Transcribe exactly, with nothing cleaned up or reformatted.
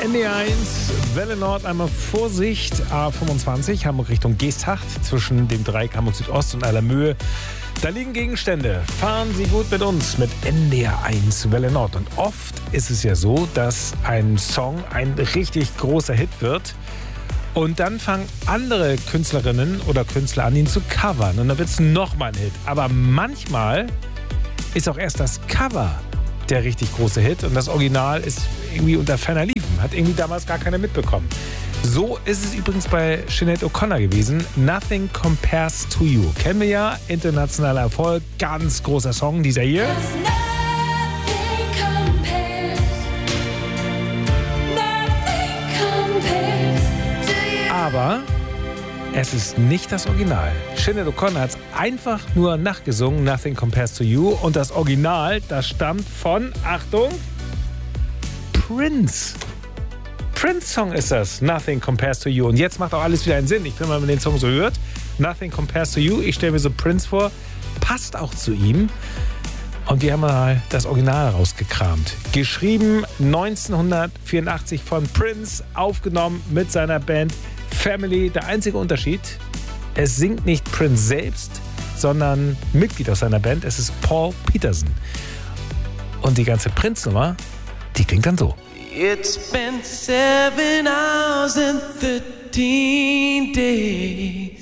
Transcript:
N D eins, Welle Nord, einmal Vorsicht, A fünfundzwanzig, Hamburg Richtung Geesthacht, zwischen dem Dreieck Hamburg Südost und Allermöhe. Da liegen Gegenstände. Fahren Sie gut mit uns, mit N D eins, Welle Nord. Und oft ist es ja so, dass ein Song ein richtig großer Hit wird. Und dann fangen andere Künstlerinnen oder Künstler an, ihn zu covern. Und dann wird es nochmal ein Hit. Aber manchmal ist auch erst das Cover der richtig große Hit. Und das Original ist irgendwie unter ferner Liefen. Hat irgendwie damals gar keiner mitbekommen. So ist es übrigens bei Sinead O'Connor gewesen. Nothing Compares to You. Kennen wir ja. Internationaler Erfolg. Ganz großer Song, dieser hier. Aber es ist nicht das Original. Sinead O'Connor hat es einfach nur nachgesungen, Nothing Compares to You. Und das Original, das stammt von, Achtung, Prince. Prince-Song ist das, Nothing Compares to You. Und jetzt macht auch alles wieder einen Sinn. Ich finde, wenn man den Song so hört, Nothing Compares to You, ich stelle mir so Prince vor, passt auch zu ihm. Und wir haben mal das Original rausgekramt. Geschrieben neunzehnhundertvierundachtzig von Prince, aufgenommen mit seiner Band Family. Der einzige Unterschied, es singt nicht Prince selbst, sondern Mitglied aus seiner Band. Es ist Paul Peterson. Und die ganze Prince-Nummer, die klingt dann so. It's been seven hours and thirteen days